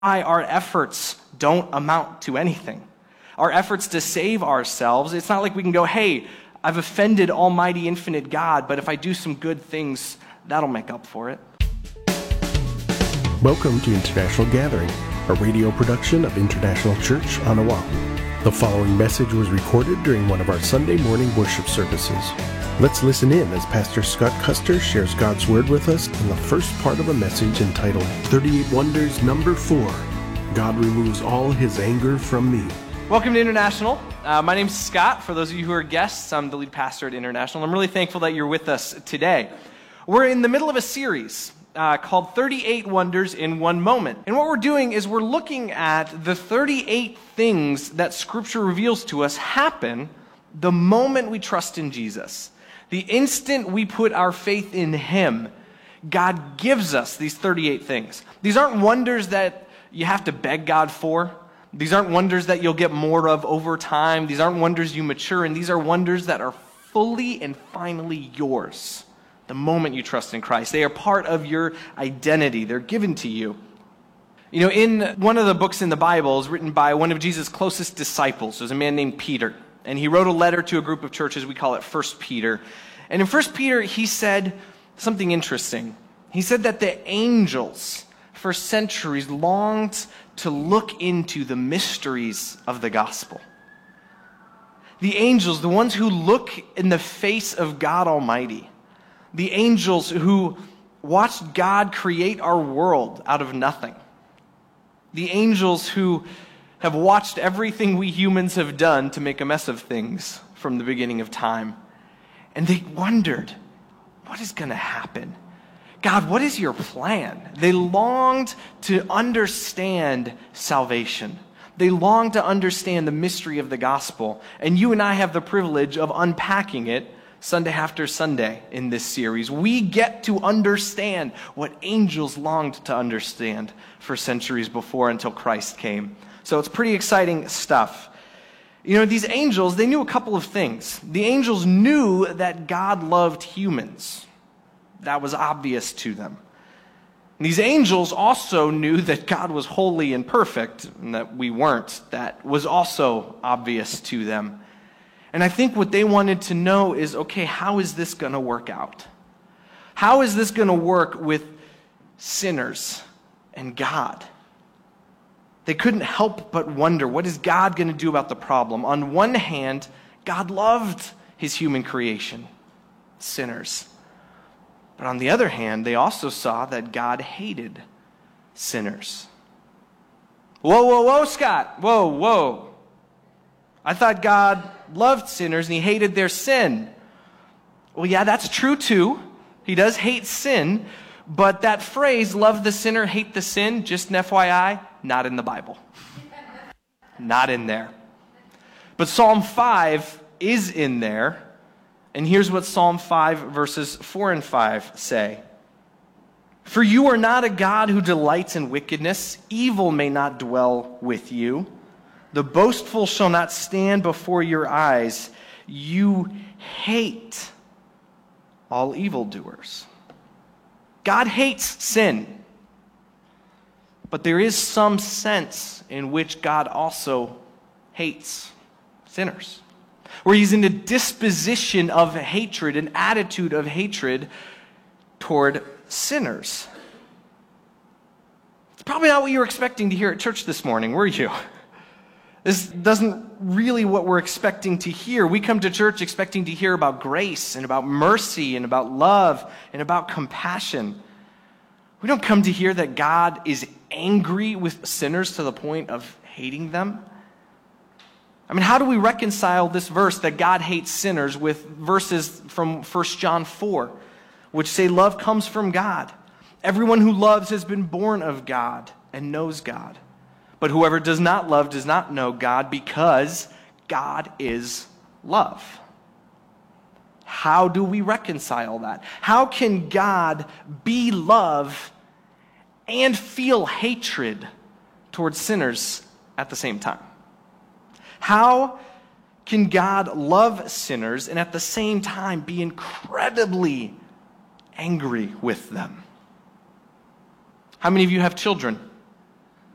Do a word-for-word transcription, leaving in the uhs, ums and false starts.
our efforts don't amount to anything. Our efforts to save ourselves, it's not like we can go, hey, I've offended Almighty Infinite God, but if I do some good things, that'll make up for it. Welcome to International Gathering, a radio production of International Church on Oahu. The following message was recorded during one of our Sunday morning worship services. Let's listen in as Pastor Scott Custer shares God's Word with us in the first part of a message entitled thirty-eight Wonders Number four, God Removes All His Anger from Me. Welcome to International. Uh, my name's Scott. For those of you who are guests, I'm the lead pastor at International. I'm really thankful that you're with us today. We're in the middle of a series uh, called thirty-eight Wonders in One Moment. And what we're doing is we're looking at the thirty-eight things that Scripture reveals to us happen the moment we trust in Jesus. The instant we put our faith in Him, God gives us these thirty-eight things. These aren't wonders that you have to beg God for. These aren't wonders that you'll get more of over time. These aren't wonders you mature in. These are wonders that are fully and finally yours the moment you trust in Christ. They are part of your identity. They're given to you. You know, in one of the books in the Bible is written by one of Jesus' closest disciples. There's a man named Peter. And he wrote a letter to a group of churches. We call it First Peter. And in First Peter, he said something interesting. He said that the angels for centuries longed to look into the mysteries of the gospel. The angels, the ones who look in the face of God Almighty. The angels who watched God create our world out of nothing. The angels who have watched everything we humans have done to make a mess of things from the beginning of time. And they wondered, what is going to happen? God, what is your plan? They longed to understand salvation. They longed to understand the mystery of the gospel. And you and I have the privilege of unpacking it Sunday after Sunday in this series. We get to understand what angels longed to understand for centuries before until Christ came. So it's pretty exciting stuff. You know, these angels, they knew a couple of things. The angels knew that God loved humans. That was obvious to them. And these angels also knew that God was holy and perfect, and that we weren't. That was also obvious to them. And I think what they wanted to know is, okay, how is this going to work out? How is this going to work with sinners and God? They couldn't help but wonder, what is God going to do about the problem? On one hand, God loved His human creation, sinners. But on the other hand, they also saw that God hated sinners. Whoa, whoa, whoa, Scott. Whoa, whoa. I thought God loved sinners and He hated their sin. Well, yeah, that's true too. He does hate sin. But that phrase, love the sinner, hate the sin, just an F Y I, not in the Bible. Not in there. But Psalm five is in there. And here's what Psalm five verses four and five say. For you are not a God who delights in wickedness. Evil may not dwell with you. The boastful shall not stand before your eyes. You hate all evildoers. God hates sin. But there is some sense in which God also hates sinners. Where He's in a disposition of hatred, an attitude of hatred toward sinners. It's probably not what you were expecting to hear at church this morning, were you? This doesn't really what we're expecting to hear. We come to church expecting to hear about grace and about mercy and about love and about compassion. We don't come to hear that God is angry with sinners to the point of hating them. I mean, how do we reconcile this verse that God hates sinners with verses from First John four, which say love comes from God? Everyone who loves has been born of God and knows God. But whoever does not love does not know God, because God is love. How do we reconcile that? How can God be love and feel hatred towards sinners at the same time? How can God love sinners and at the same time be incredibly angry with them? How many of you have children?